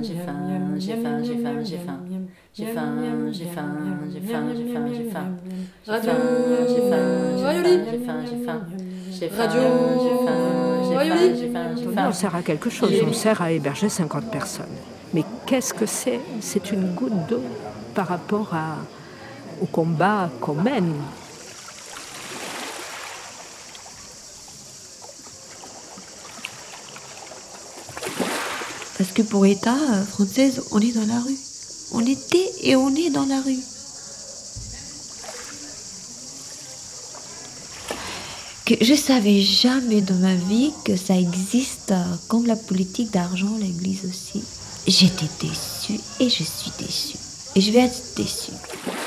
j'ai faim, j'ai faim, j'ai faim, j'ai faim. J'ai faim, j'ai faim, j'ai faim, j'ai faim, j'ai faim. J'ai faim, j'ai faim, j'ai faim, j'ai faim. J'ai faim, j'ai faim, j'ai faim, j'ai faim, j'ai faim. On sert à quelque chose, on sert à héberger 50 personnes. Mais qu'est-ce que c'est ? C'est une goutte d'eau par rapport au combat qu'on mène. Parce que pour l'État française, on est dans la rue. On était et on est dans la rue. Que je savais jamais dans ma vie que ça existe comme la politique d'argent, l'Église aussi. J'étais déçue et je suis déçue. Et je vais être déçue.